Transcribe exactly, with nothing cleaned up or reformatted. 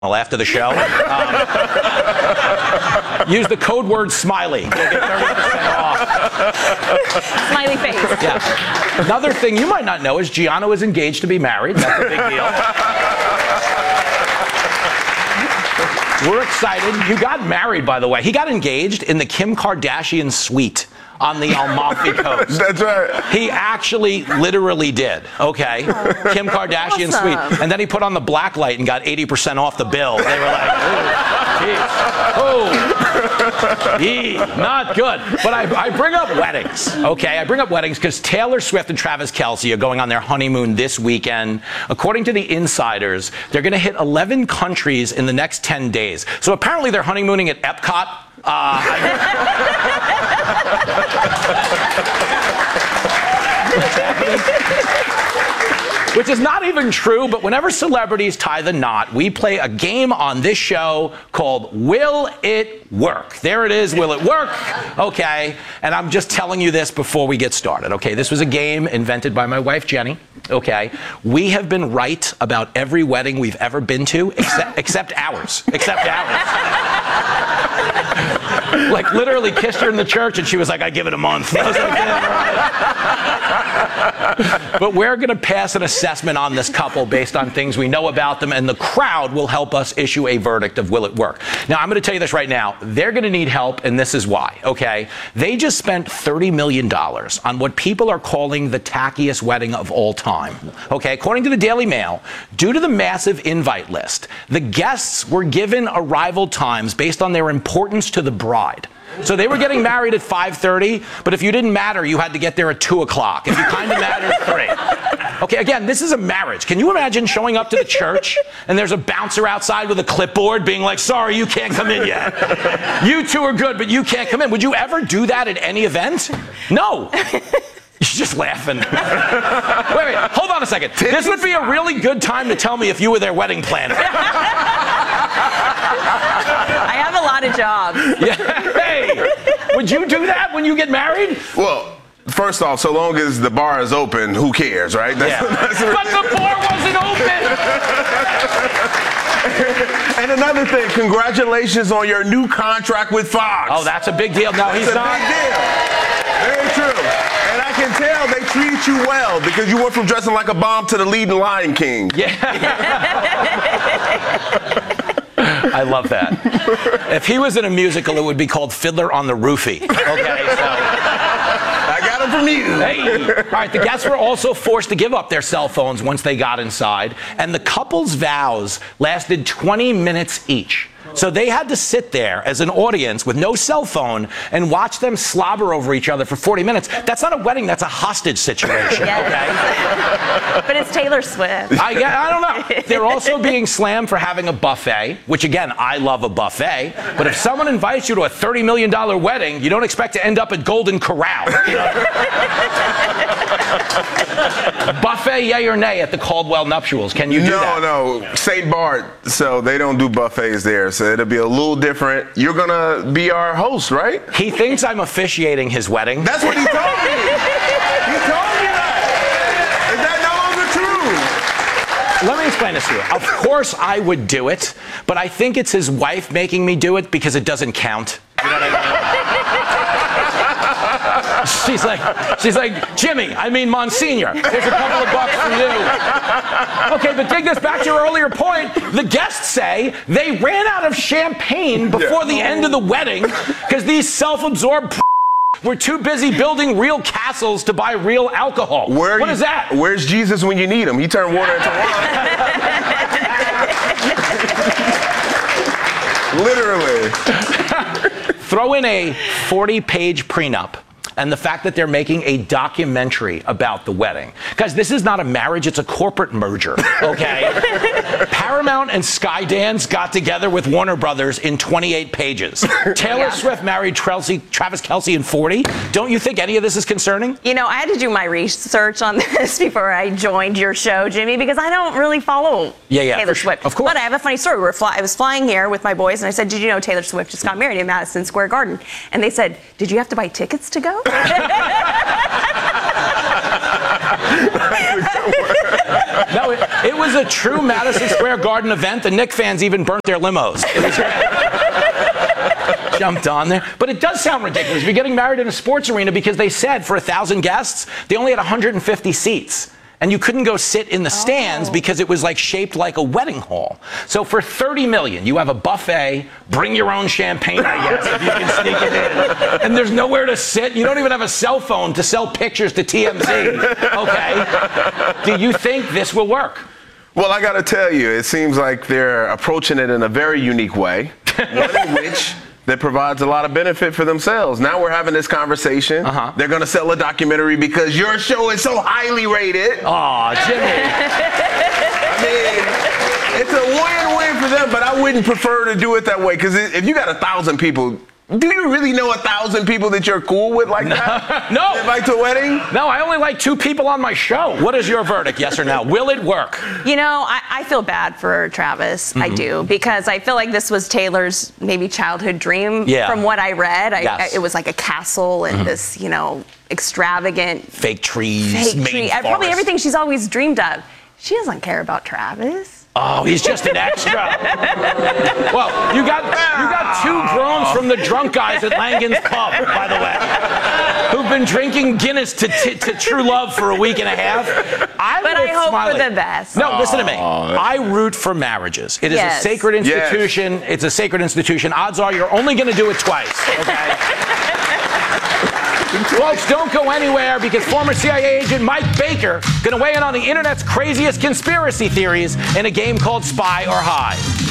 after the show. Um, use the code word smiley. You'll get thirty percent off. Smiley face. Yeah. Another thing you might not know is Gianno is engaged to be married. That's a big deal. We're excited. You got married, by the way. He got engaged in the Kim Kardashian suite on the Amalfi Coast. That's right. He actually literally did, okay? Oh, Kim Kardashian awesome. suite. And then he put on the black light and got eighty percent off the bill. They were like, oh, gee, not good. But I, I bring up weddings, okay? I bring up weddings because Taylor Swift and Travis Kelce are going on their honeymoon this weekend. According to the insiders, they're going to hit eleven countries in the next ten days. So apparently they're honeymooning at Epcot. Uh, Which is not even true, but whenever celebrities tie the knot, we play a game on this show called Will It Work? There it is, Will It Work? Okay, and I'm just telling you this before we get started, okay? This was a game invented by my wife, Jenny, okay? We have been right about every wedding we've ever been to, except, except ours, except ours. Like, literally kissed her in the church, and she was like, I give it a month. I was like, yeah, right. But we're going to pass an assessment on this couple based on things we know about them, and the crowd will help us issue a verdict of will it work. Now, I'm going to tell you this right now. They're going to need help, and this is why, okay? They just spent thirty million dollars on what people are calling the tackiest wedding of all time, okay? According to the Daily Mail, due to the massive invite list, the guests were given arrival times based on their importance to the bride. So they were getting married at five thirty, but if you didn't matter, you had to get there at two o'clock. If you kind of mattered, three. Okay, again, this is a marriage. Can you imagine showing up to the church and there's a bouncer outside with a clipboard being like, sorry, you can't come in yet. You two are good, but you can't come in. Would you ever do that at any event? No. You're just laughing. Wait, wait, hold on a second. This would be a really good time to tell me if you were their wedding planner. I have a lot of jobs. Yeah. Hey, would you do that when you get married? Well, first off, so long as the bar is open, who cares, right? That's, Yeah. that's But the bar wasn't open. And another thing, congratulations on your new contract with Fox. Oh, that's a big deal. No, he's It's a not. big deal. Very true. And I can tell they treated you well because you went from dressing like a bomb to the lead in Lion King. Yeah. I love that. If he was in a musical, it would be called Fiddler on the Roofie. Okay, so. I got him from you. Hey. All right, the guests were also forced to give up their cell phones once they got inside, and the couple's vows lasted twenty minutes each. So they had to sit there as an audience with no cell phone and watch them slobber over each other for forty minutes. That's not a wedding, that's a hostage situation, Yes. okay? But it's Taylor Swift. I, I don't know. They're also being slammed for having a buffet, which, again, I love a buffet. But if someone invites you to a thirty million dollar wedding, you don't expect to end up at Golden Corral. Buffet, yay or nay, at the Caldwell nuptials? Can you do no, that? No, no. Saint Bart, so they don't do buffets there. So it'll be a little different. You're going to be our host, right? He thinks I'm officiating his wedding. That's what he told me. He told me that. Is that no longer true? Let me explain this to you. Of course I would do it, but I think it's his wife making me do it because it doesn't count. You know what I mean? She's like, she's like, Jimmy, I mean Monsignor, here's a couple of bucks for you. Okay, but take this back to your earlier point. The guests say they ran out of champagne before the end of the wedding because these self-absorbed were too busy building real castles to buy real alcohol. Where what you, is that? Where's Jesus when you need him? He turned water into wine. Literally. Throw in a forty page prenup and the fact that they're making a documentary about the wedding. Because this is not a marriage, it's a corporate merger, okay? Paramount and Skydance got together with Warner Brothers in twenty-eight pages. Taylor Yeah. Swift married Travis Kelce in forty. Don't you think any of this is concerning? You know, I had to do my research on this before I joined your show, Jimmy, because I don't really follow Yeah, yeah, Taylor for sure. Swift. Of course. But I have a funny story. We were fly- I was flying here with my boys, and I said, did you know Taylor Swift just got married in Madison Square Garden? And they said, did you have to buy tickets to go? No, it, it was a true Madison Square Garden event. The Knicks fans even burnt their limos. It was jumped on there. But it does sound ridiculous. You're getting married in a sports arena because they said for one thousand guests, they only had one hundred fifty seats. And you couldn't go sit in the stands oh. because it was like shaped like a wedding hall. So for thirty million dollars, you have a buffet, bring your own champagne, I guess, if you can sneak it in. And there's nowhere to sit. You don't even have a cell phone to sell pictures to T M Z. Okay. Do you think this will work? Well, I got to tell you, it seems like they're approaching it in a very unique way. One in which that provides a lot of benefit for themselves. Now we're having this conversation. Uh-huh. They're going to sell a documentary because your show is so highly rated. Aw, Jimmy. I mean, it's a win-win for them, but I wouldn't prefer to do it that way because if you got a thousand people, do you really know a thousand people that you're cool with like no, that? No. Invite to a wedding? No, I only like two people on my show. What is your verdict, yes or no? Will it work? You know, I, I feel bad for Travis. Mm-hmm. I do, because I feel like this was Taylor's maybe childhood dream. Yeah. From what I read, I, yes. I, it was like a castle and mm-hmm. this, you know, extravagant. Fake trees. Fake tree. Probably everything she's always dreamed of. She doesn't care about Travis. Oh, he's just an extra. Well, you got you got two groans from the drunk guys at Langan's Pub, by the way, who've been drinking Guinness to, t- to true love for a week and a half. I'm but I hope Smiley. for the best. No, listen to me. I root for marriages. It is yes. a sacred institution. Yes. It's a sacred institution. Odds are you're only going to do it twice, okay? Folks, don't go anywhere because former C I A agent Mike Baker going to weigh in on the internet's craziest conspiracy theories in a game called Spy or Hide.